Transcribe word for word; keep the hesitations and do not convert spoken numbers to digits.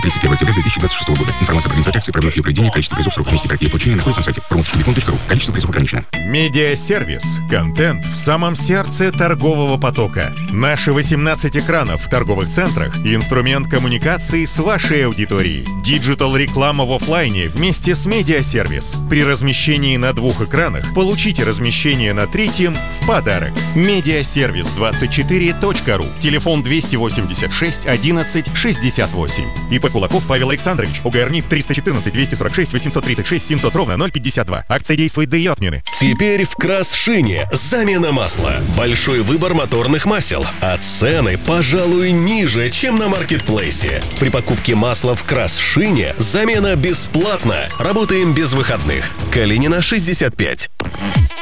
тридцать первого октября две тысячи двадцать шестого года. Информация про организацию акции, правила ее проведения, количество призов, срок месте проекта и получения находится на сайте промо точка бикон точка ру. Количество призов ограничено. Медиасервис. Контент в самом сердце торгового потока. Наши восемнадцать экранов в торговых центрах – инструмент коммуникации с вашей аудиторией. Диджитал-реклама в офлайне вместе с Медиасервис. При размещении на двух экранах получите размещение на третьем в подарок. Медиасервис двадцать четыре точка ру. Телефон двести восемьдесят шесть одиннадцать шестьдесят восемь. ИП Кулаков Павел Александрович. ОГРНИ триста четырнадцать двести сорок шесть восемьсот тридцать шесть семьсот ровно ноль пятьдесят два. Акция действует до ее отмены. Теперь в Красшине замена масла. Большой выбор моторных масел, а цены, пожалуй, ниже, чем на маркетплейсе. При покупке масла в Красшине замена бесплатна. Работаем без выходных. Калинина шестьдесят пять.